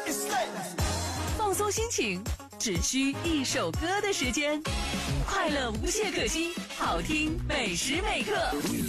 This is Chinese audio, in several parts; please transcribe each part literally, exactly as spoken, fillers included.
放松心情，只需一首歌的时间，快乐无懈可击，好听每时每刻。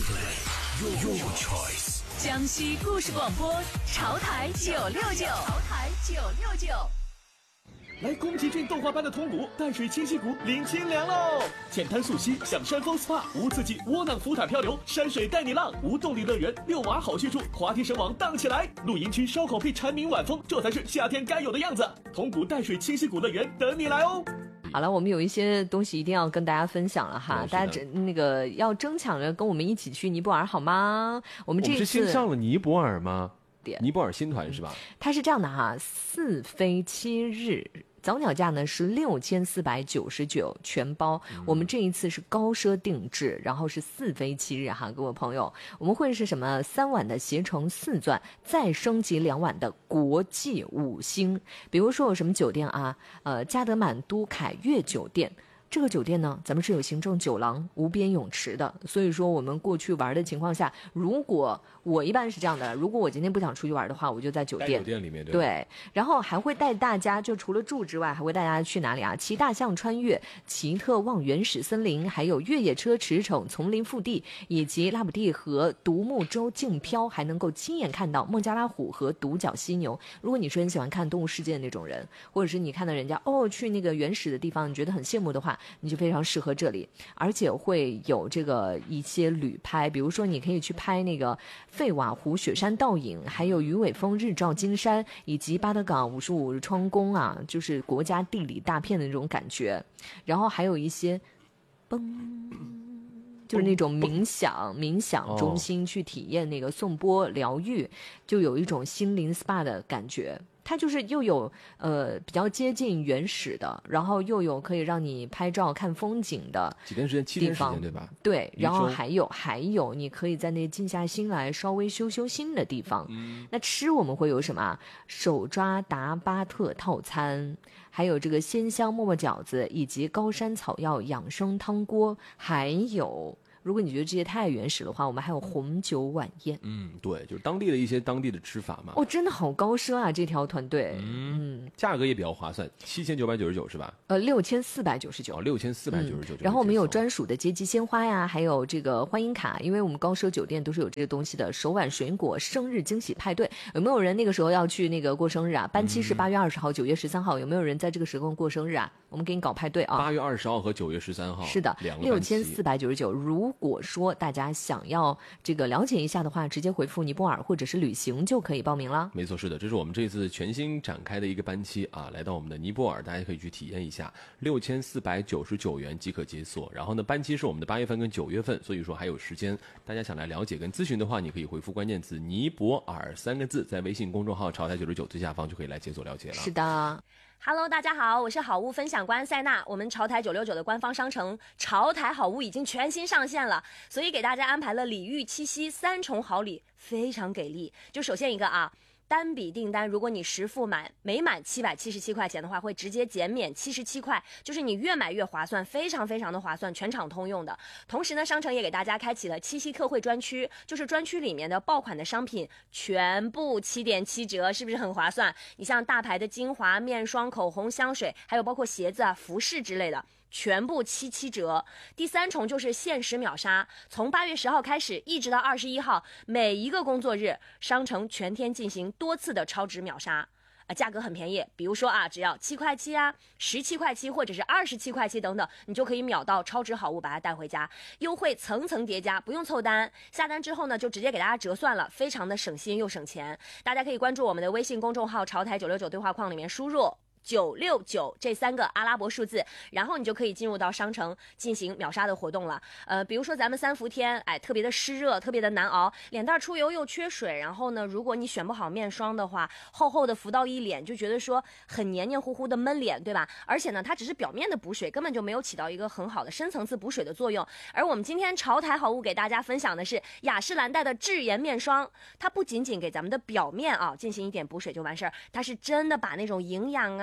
江西故事广播，潮台九六九，潮台九六九。 来宫崎骏动画般的通古淡水清溪谷领清凉喽！浅滩溯溪，享山峰 S P A， 无刺激窝囊浮塔漂流，山水带你浪，无动力乐园，遛娃好去处，滑梯绳网荡起来，露营区烧烤配蝉鸣晚风，这才是夏天该有的样子。通古淡水清溪谷乐园等你来哦！ 好了，我们有一些东西一定要跟大家分享了哈，大家那个要争抢着跟我们一起去尼泊尔好吗？我们这次我们是先上了尼泊尔吗？尼泊尔新团是吧？ 它是这样的哈，四飞七日。早鸟价呢是六千四百九十九全包、嗯，我们这一次是高奢定制，然后是四飞七日哈，各位朋友，我们会是什么三晚的携程四钻，再升级两晚的国际五星，比如说有什么酒店啊，呃，加德满都凯悦酒店。这个酒店呢，咱们是有行政酒廊、无边泳池的，所以说我们过去玩的情况下，如果我一般是这样的，如果我今天不想出去玩的话，我就在酒店， 酒店里面 对, 对，然后还会带大家，就除了住之外，还会带大家去哪里啊？骑大象穿越奇特望原始森林，还有越野车驰骋丛林腹地，以及拉卜蒂河独木舟竞漂，还能够亲眼看到孟加拉虎和独角犀牛。如果你是很喜欢看动物世界的那种人，或者是你看到人家哦去那个原始的地方，你觉得很羡慕的话，你就非常适合这里，而且会有这个一些旅拍，比如说你可以去拍那个费瓦湖雪山倒影，还有鱼尾峰日照金山，以及巴德港五十五窗宫啊，就是国家地理大片的那种感觉。然后还有一些嘣，就是那种冥想冥想中心去体验那个颂钵疗愈，就有一种心灵 S P A 的感觉。它就是又有呃比较接近原始的，然后又有可以让你拍照看风景的几天时间，七天时间对吧？ 对，然后还有还有你可以在那静下心来稍微修修心的地方。嗯，那吃我们会有什么？手抓达巴特套餐，还有这个鲜香沫沫饺子，以及高山草药养生汤锅，还有。如果你觉得这些太原始的话，我们还有红酒晚宴。 嗯，对，就是当地的一些当地的吃法嘛。 哦，真的好高奢啊！这条团队， 嗯，嗯价格也比较划算，七千九百九十九是吧？ 呃，六千四百九十九。 哦，六千四百九十九。 然后我们有专属的阶级鲜花呀，还有这个欢迎卡，因为我们高奢酒店都是有这个东西的。手挽水果生日惊喜派对，有没有人那个时候要去那个过生日啊？班期是八月二十号、九、嗯、月十三号，有没有人在这个时候过生日啊？我们给你搞派对啊！ 八月二十号和九月十三号是的，六千四百九十九。如果说大家想要这个了解一下的话，直接回复尼泊尔或者是旅行就可以报名了。 没错，是的，这是我们这次全新展开的一个班期啊，来到我们的尼泊尔，大家可以去体验一下，六千四百九十九元即可解锁。然后呢，班期是我们的八月份跟九月份，所以说还有时间。大家想来了解跟咨询的话，你可以回复关键词尼泊尔三个字，在微信公众号潮台九十九最下方就可以来解锁了解了。 是的。 Hello， 大家好，我是好物分享官塞娜。我们潮台九六九的官方商城潮台好物已经全新上线了，所以给大家安排了礼遇七夕三重好礼，非常给力。就首先一个啊。单笔订单，如果你实付满每满七百七十七块钱的话，会直接减免七十七块，就是你越买越划算，非常非常的划算，全场通用的。同时呢，商城也给大家开启了七夕特惠专区，就是专区里面的爆款的商品全部 七点七折，是不是很划算？你像大牌的精华、面霜、口红、香水，还有包括鞋子啊、服饰之类的。全部七七折。第三重就是限时秒杀，从八月十号开始一直到二十一号，每一个工作日商城全天进行多次的超值秒杀。呃，价格很便宜，比如说啊，只要七块七啊、十七块七或者是二十七块七等等，你就可以秒到超值好物，把它带回家。优惠层层叠加，不用凑单，下单之后呢，就直接给大家折算了，非常的省心又省钱。大家可以关注我们的微信公众号潮台九六九对话框里面输入九六九这三个阿拉伯数字，然后你就可以进入到商城进行秒杀的活动了。呃，比如说咱们三伏天，哎，特别的湿热，特别的难熬，脸蛋出油又缺水，然后呢，如果你选不好面霜的话，厚厚的浮到一脸，就觉得说很黏黏糊糊的闷脸，对吧？而且呢，它只是表面的补水，根本就没有起到一个很好的深层次补水的作用。而我们今天潮台好物给大家分享的是雅诗兰黛的智颜面霜，它不仅仅给咱们的表面啊进行一点补水就完事儿，它是真的把那种营养啊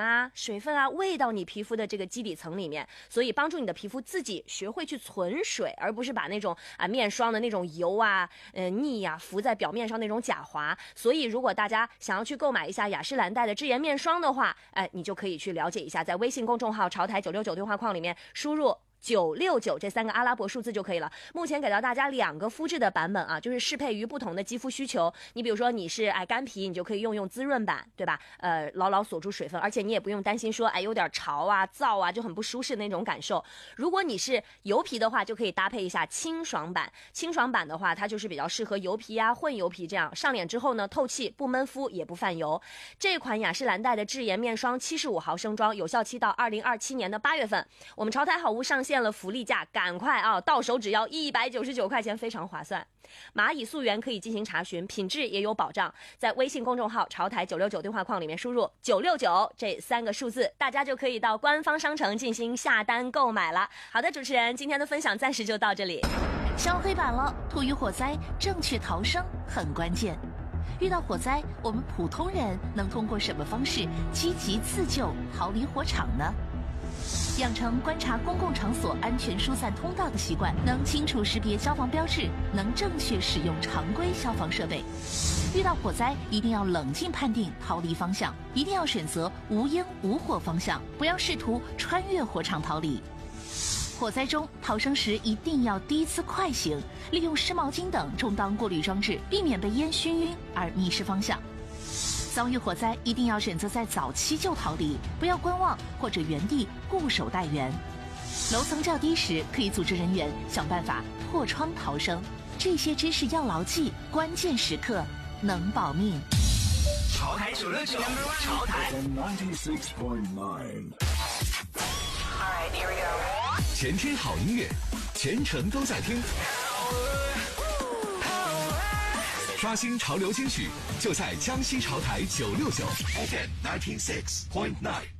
啊、水分啊喂到你皮肤的这个基底层里面，所以帮助你的皮肤自己学会去存水，而不是把那种啊面霜的那种油啊、呃腻呀、啊、浮在表面上那种假滑。所以如果大家想要去购买一下雅诗兰黛的智颜面霜的话，哎，你就可以去了解一下，在微信公众号潮台九六九对话框里面输入九六九这三个阿拉伯数字就可以了。目前给到大家两个肤质的版本啊，就是适配于不同的肌肤需求。你比如说你是哎干皮，你就可以用用滋润版，对吧？呃，牢牢锁住水分，而且你也不用担心说哎有点潮啊、燥啊，就很不舒适那种感受。如果你是油皮的话，就可以搭配一下清爽版。清爽版的话，它就是比较适合油皮啊、混油皮这样，上脸之后呢，透气不闷肤也不泛油。这款雅诗兰黛的智颜面霜七十五毫升装，有效期到二零二七年的八月份。我们潮台好物上线了福利价，赶快啊，到手只要一百九十九块钱，非常划算。蚂蚁溯源可以进行查询，品质也有保障。在微信公众号潮台九六九对话框里面输入九六九这三个数字，大家就可以到官方商城进行下单购买了。好的，主持人，今天的分享暂时就到这里。 烧黑板了，突遇火灾，正确逃生很关键。遇到火灾，我们普通人能通过什么方式积极自救，逃离火场呢？养成观察公共场所安全疏散通道的习惯，能清楚识别消防标志，能正确使用常规消防设备。遇到火灾，一定要冷静判定逃离方向，一定要选择无烟无火方向，不要试图穿越火场逃离。火灾中逃生时一定要低姿快行，利用湿毛巾等充当过滤装置，避免被烟熏晕而迷失方向。遭遇火灾，一定要选择在早期就逃离，不要观望或者原地固守待援。楼层较低时，可以组织人员想办法破窗逃生。这些知识要牢记，关键时刻能保命。 潮台九六九，潮台。全天好音乐，全程都在听。刷新潮流金曲，就在江西潮台九六九 F M ninety six point nine。